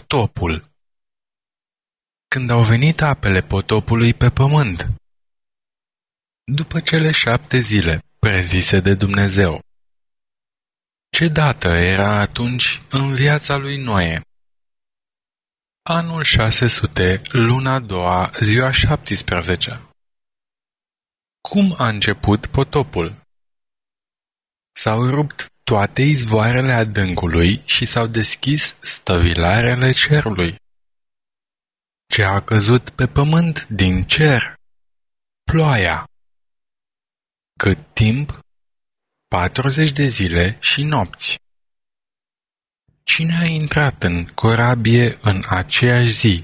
Potopul. Când au venit apele potopului pe pământ, după cele 7 zile prezise de Dumnezeu. Ce dată era atunci în viața lui Noe? Anul 600, luna a doua, ziua 17. Cum a început potopul? S-au rupt toate izvoarele adâncului și s-au deschis stăvilarele cerului. Ce a căzut pe pământ din cer? Ploaia. Cât timp? 40 de zile și nopți. Cine a intrat în corabie în aceeași zi?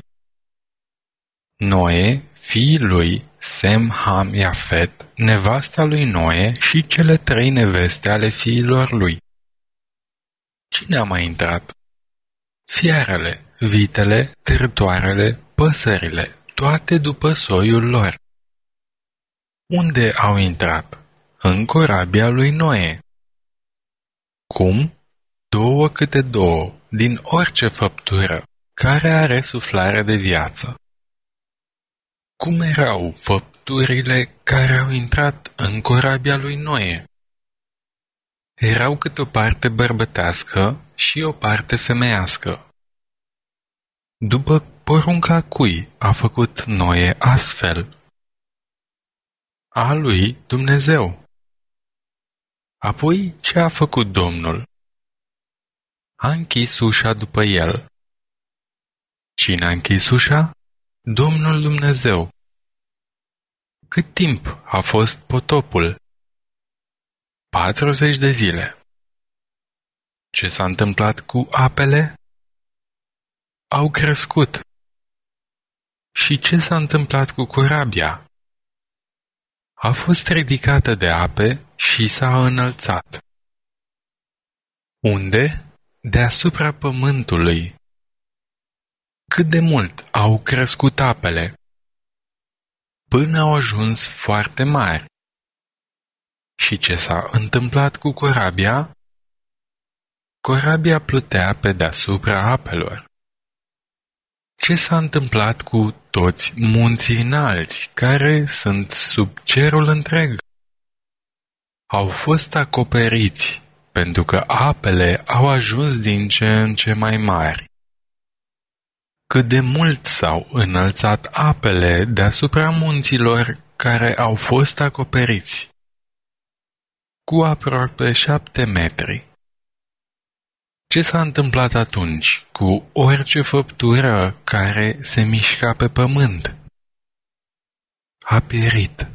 Noe, fiii lui, Sem, Ham, Iafet, nevasta lui Noe și cele 3 neveste ale fiilor lui. Cine a mai intrat? Fiarele, vitele, târtoarele, păsările, toate după soiul lor. Unde au intrat? În corabia lui Noe. Cum? 2 câte 2, din orice făptură, care are suflare de viață. Cum erau făpturile care au intrat în corabia lui Noe? Erau câte o parte bărbătească și o parte femeiască. După porunca cui a făcut Noe astfel? A lui Dumnezeu. Apoi ce a făcut Domnul? A închis ușa după el. Cine a închis ușa? Domnul Dumnezeu. Cât timp a fost potopul? 40 de zile. Ce s-a întâmplat cu apele? Au crescut. Și ce s-a întâmplat cu corabia? A fost ridicată de ape și s-a înălțat. Unde? Deasupra pământului. Cât de mult au crescut apele? Până au ajuns foarte mari. Și ce s-a întâmplat cu corabia? Corabia plutea pe deasupra apelor. Ce s-a întâmplat cu toți munții înalți care sunt sub cerul întreg? Au fost acoperiți, pentru că apele au ajuns din ce în ce mai mari. Cât de mult s-au înălțat apele deasupra munților care au fost acoperiți? Cu aproape 7 metri. Ce s-a întâmplat atunci cu orice făptură care se mișca pe pământ? A pierit.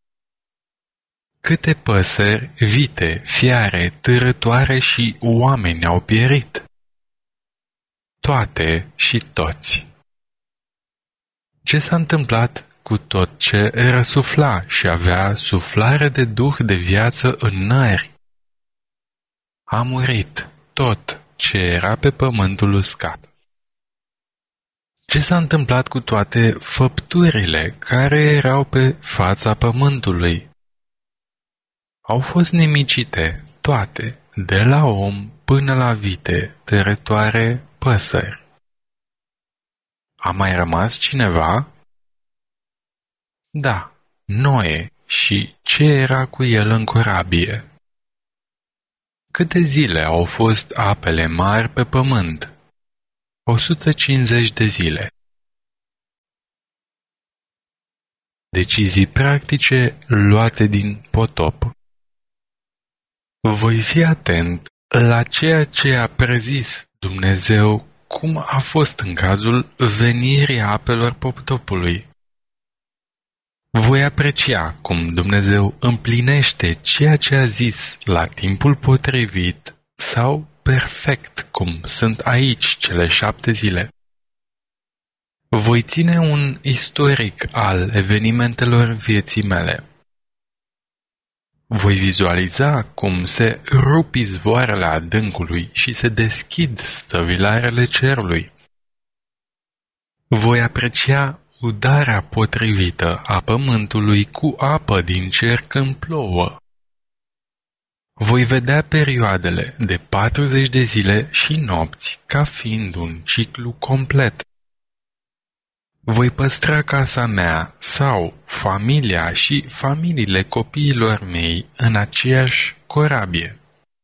Câte păsări, vite, fiare, târătoare și oameni au pierit? Toate și toți. Ce s-a întâmplat cu tot ce răsufla și avea suflare de duh de viață în nări? A murit tot ce era pe pământul uscat. Ce s-a întâmplat cu toate făpturile care erau pe fața pământului? Au fost nimicite toate, de la om până la vite, târătoare, păsări. A mai rămas cineva? Da, Noe și ce era cu el în corabie. Câte zile au fost apele mari pe pământ? 150 de zile. Decizii practice luate din potop. Voi fi atent la ceea ce a prezis Dumnezeu, cum a fost în cazul venirii apelor potopului. Voi aprecia cum Dumnezeu împlinește ceea ce a zis la timpul potrivit sau perfect, cum sunt aici cele 7 zile. Voi ține un istoric al evenimentelor vieții mele. Voi vizualiza cum se rup izvoarele adâncului și se deschid stăvilarele cerului. Voi aprecia udarea potrivită a pământului cu apă din cer când plouă. Voi vedea perioadele de 40 de zile și nopți ca fiind un ciclu complet. Voi păstra casa mea sau familia și familiile copiilor mei în aceeași corabie.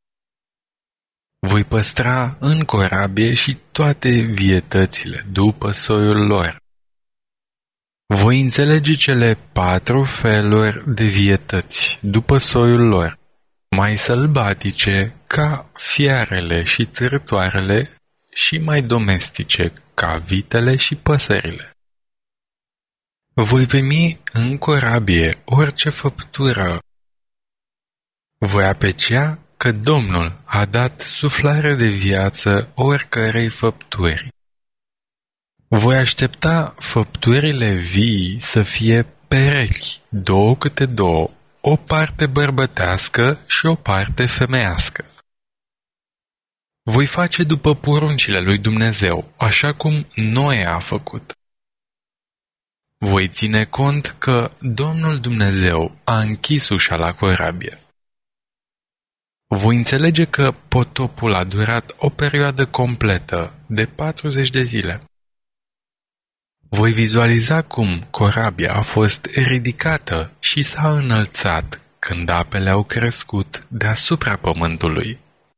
Voi păstra în corabie și toate vietățile după soiul lor. Voi înțelege cele 4 feluri de vietăți după soiul lor, mai sălbatice ca fiarele și târătoarele și mai domestice ca vitele și păsările. Voi primi în corabie orice făptură. Voi aprecia că Domnul a dat suflare de viață oricărei făpturi. Voi aștepta făpturile vii să fie perechi, 2 câte 2, o parte bărbătească și o parte femeiască. Voi face după poruncile lui Dumnezeu, așa cum Noe a făcut. Voi ține cont că Domnul Dumnezeu a închis ușa la corabie. Voi înțelege că potopul a durat o perioadă completă de 40 de zile. Voi vizualiza cum corabia a fost ridicată și s-a înălțat când apele au crescut deasupra pământului.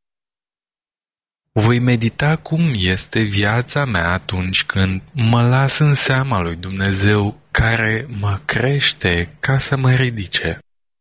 Voi medita cum este viața mea atunci când mă las în seama lui Dumnezeu care mă crește ca să mă ridice.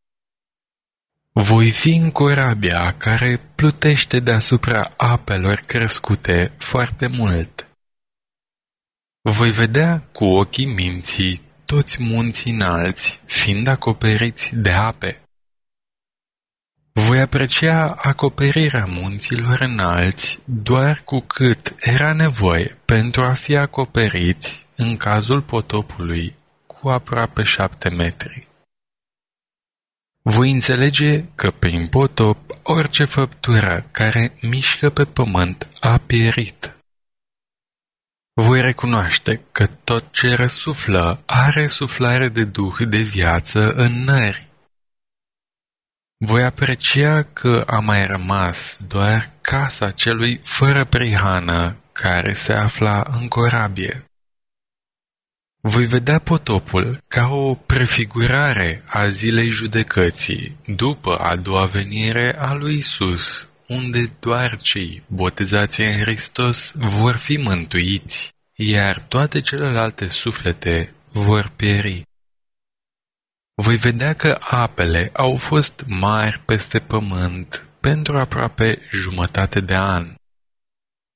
Voi fi în corabia care plutește deasupra apelor crescute foarte mult. Voi vedea cu ochii minții toți munții înalți, fiind acoperiți de ape. Voi aprecia acoperirea munților înalți doar cu cât era nevoie pentru a fi acoperiți, în cazul potopului, cu aproape 7 metri. Voi înțelege că prin potop orice făptură care mișcă pe pământ a pierit. Voi recunoaște că tot ce răsuflă are suflare de duh de viață în nări. Voi aprecia că a mai rămas doar casa celui fără prihană care se afla în corabie. Voi vedea potopul ca o prefigurare a zilei judecății, după a doua venire a lui Isus, unde doar cei botezați în Hristos vor fi mântuiți, iar toate celelalte suflete vor pieri. Voi vedea că apele au fost mari peste pământ pentru aproape jumătate de an.